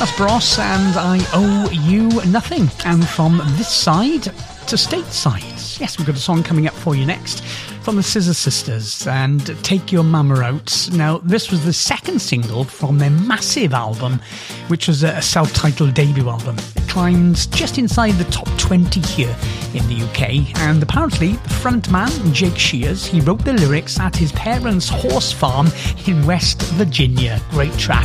That's Bros and I Owe You Nothing. And from this side to stateside, yes, we've got a song coming up for you next from the Scissor Sisters and Take Your Mama Out. Now, this was the second single from their massive album, which was a self-titled debut album. It climbed just inside the top 20 here in the UK, and apparently the frontman, Jake Shears, he wrote the lyrics at his parents' horse farm in West Virginia. Great track.